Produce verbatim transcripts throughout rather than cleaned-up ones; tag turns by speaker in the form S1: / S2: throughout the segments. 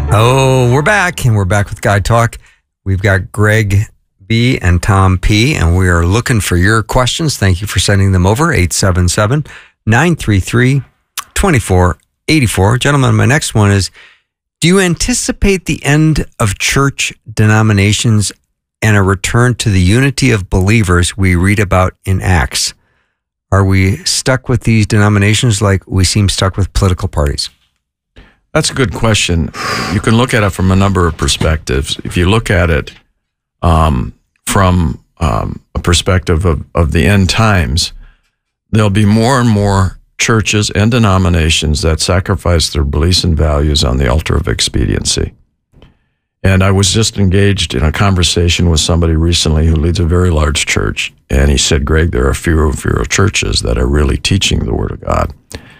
S1: Oh, we're back, and we're back with Guy Talk. We've got Greg B. and Tom P., and we are looking for your questions. Thank you for sending them over, eight seven seven, nine three three, two four eight four. Gentlemen, my next one is, do you anticipate the end of church denominations and a return to the unity of believers we read about in Acts? Are we stuck with these denominations like we seem stuck with political parties?
S2: That's a good question. You can look at it from a number of perspectives. If you look at it um, from um, a perspective of, of the end times, there'll be more and more churches and denominations that sacrifice their beliefs and values on the altar of expediency. And I was just engaged in a conversation with somebody recently who leads a very large church, and he said, Greg, there are fewer and fewer churches that are really teaching the Word of God.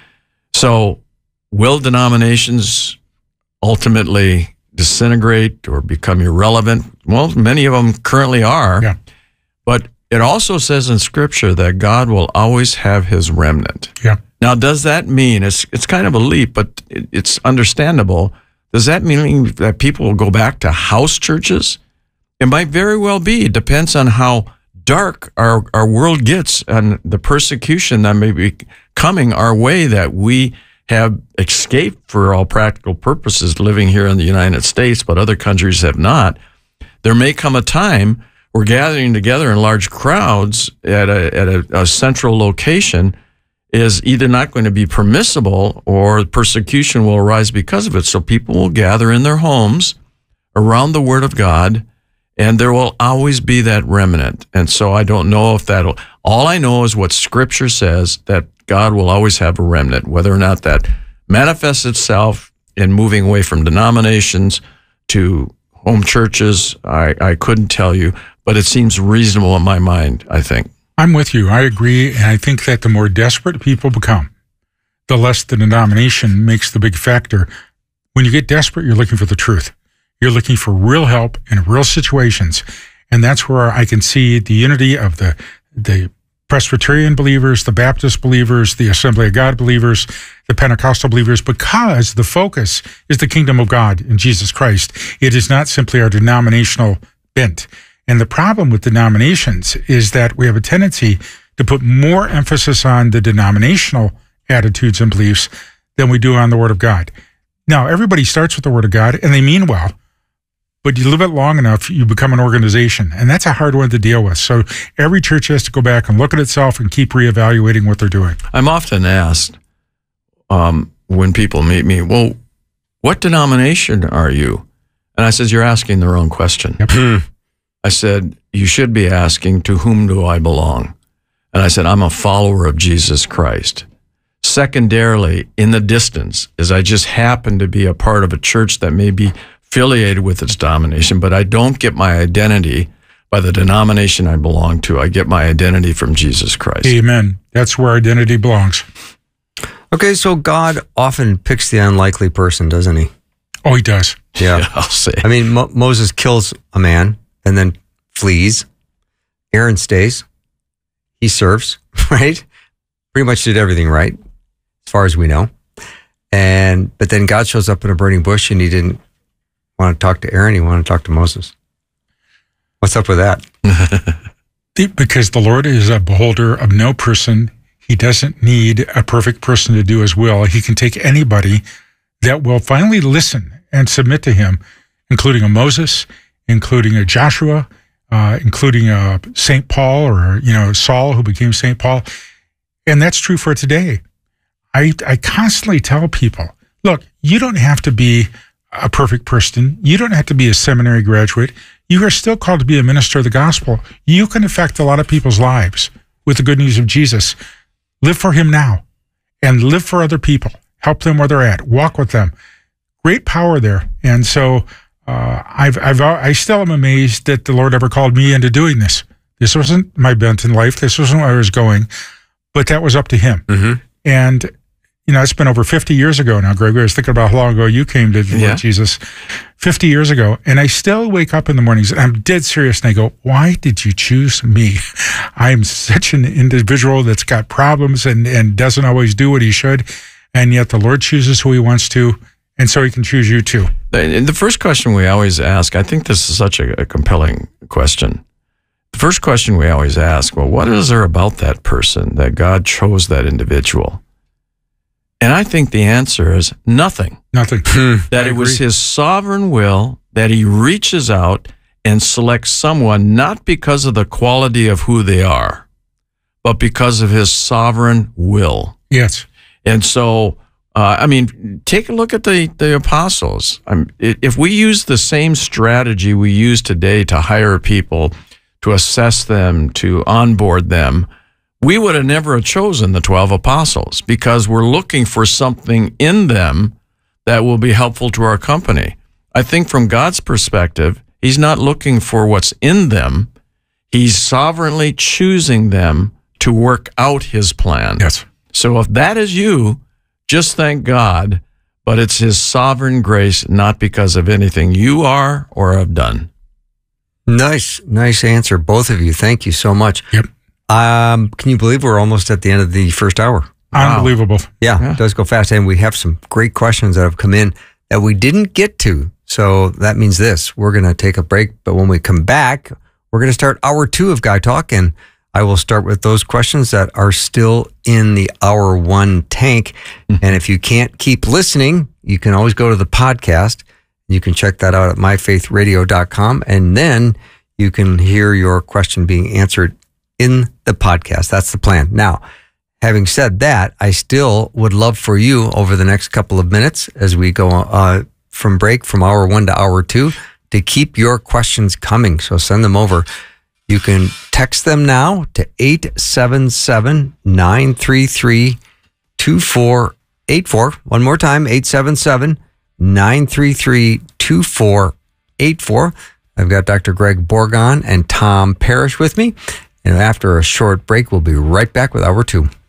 S2: So, will denominations ultimately disintegrate or become irrelevant? Well, many of them currently are.
S3: Yeah.
S2: But it also says in Scripture that God will always have His remnant.
S3: Yeah.
S2: Now, does that mean, it's it's kind of a leap, but it, it's understandable, does that mean that people will go back to house churches? It might very well be. It depends on how dark our, our world gets and the persecution that may be coming our way that we have escaped for all practical purposes living here in the United States, but other countries have not. There may come a time where gathering together in large crowds at a at a, a central location is either not going to be permissible or persecution will arise because of it. So people will gather in their homes around the Word of God, and there will always be that remnant. And so I don't know if that'll, all I know is what Scripture says, that God will always have a remnant. Whether or not that manifests itself in moving away from denominations to home churches, I, I couldn't tell you, but it seems reasonable in my mind, I think.
S3: I'm with you. I agree. And I think that the more desperate people become, the less the denomination makes the big factor. When you get desperate, you're looking for the truth. You're looking for real help in real situations. And that's where I can see the unity of the the Presbyterian believers, the Baptist believers, the Assembly of God believers, the Pentecostal believers, because the focus is the kingdom of God in Jesus Christ. It is not simply our denominational bent. And the problem with denominations is that we have a tendency to put more emphasis on the denominational attitudes and beliefs than we do on the Word of God. Now, everybody starts with the Word of God, and they mean well. But you live it long enough, you become an organization. And that's a hard one to deal with. So every church has to go back and look at itself and keep reevaluating what they're doing.
S2: I'm often asked um, when people meet me, well, what denomination are you? And I said, you're asking the wrong question.
S3: Yep.
S2: I said, you should be asking, to whom do I belong? And I said, I'm a follower of Jesus Christ. Secondarily, in the distance, is I just happen to be a part of a church that may be affiliated with its denomination, but I don't get my identity by the denomination I belong to. I get my identity from Jesus Christ.
S3: Amen. That's where identity belongs.
S1: Okay, so God often picks the unlikely person, doesn't he?
S3: Oh, he does.
S1: Yeah.
S2: Yeah, I'll say.
S1: I mean, Mo- Moses kills a man and then flees. Aaron stays. He serves, right? Pretty much did everything right, as far as we know. And but then God shows up in a burning bush, and he didn't want to talk to Aaron. He wanted to talk to Moses. What's up with that?
S3: Because the Lord is a beholder of no person. He doesn't need a perfect person to do his will. He can take anybody that will finally listen and submit to him, including a Moses, including a Joshua, uh, including a Saint Paul, or, you know, Saul, who became Saint Paul. And that's true for today. I, I constantly tell people, look, you don't have to be a perfect person. You don't have to be a seminary graduate. You are still called to be a minister of the gospel. You can affect a lot of people's lives with the good news of Jesus. Live for him now and live for other people. Help them where they're at. Walk with them. Great power there. And so uh, I've, I've, I still am amazed that the Lord ever called me into doing this. This wasn't my bent in life. This wasn't where I was going, but that was up to him.
S1: Mm-hmm.
S3: And you know, it's been over fifty years ago now, Greg. I was thinking about how long ago you came to
S2: Yeah.
S3: Lord Jesus. fifty years ago. And I still wake up in the mornings and I'm dead serious. And I go, why did you choose me? I'm such an individual that's got problems and, and doesn't always do what he should. And yet the Lord chooses who he wants to. And so he can choose you too.
S2: And the first question we always ask, I think this is such a, a compelling question. The first question we always ask, well, what is there about that person that God chose that individual? And I think the answer is nothing.
S3: Nothing.
S2: That it was his sovereign will that he reaches out and selects someone not because of the quality of who they are, but because of his sovereign will.
S3: Yes.
S2: And so, uh, I mean, take a look at the, the apostles. I mean, if we use the same strategy we use today to hire people, to assess them, to onboard them, we would have never have chosen the twelve apostles because we're looking for something in them that will be helpful to our company. I think from God's perspective, he's not looking for what's in them. He's sovereignly choosing them to work out his plan.
S3: Yes.
S2: So if that is you, just thank God, but it's his sovereign grace, not because of anything you are or have done.
S1: Nice, nice answer, both of you. Thank you so much.
S3: Yep.
S1: Um, can you believe we're almost at the end of the first hour?
S3: Wow. Unbelievable.
S1: Yeah,
S2: Yeah.
S1: It does go fast. And we have some great questions that have come in that we didn't get to. So that means this, we're going to take a break. But when we come back, we're going to start hour two of Guy Talk. And I will start with those questions that are still in the hour one tank. Mm-hmm. And if you can't keep listening, you can always go to the podcast. You can check that out at my faith radio dot com. And then you can hear your question being answered in the podcast. That's the plan. Now, having said that, I still would love for you over the next couple of minutes as we go uh, from break from hour one to hour two to keep your questions coming. So send them over. You can text them now to eight seven seven, nine three three, two four eight four. One more time, eight seven seven, nine three three, two four eight four. I've got Doctor Greg Bourgon and Tom Parrish with me. And after a short break, we'll be right back with hour two.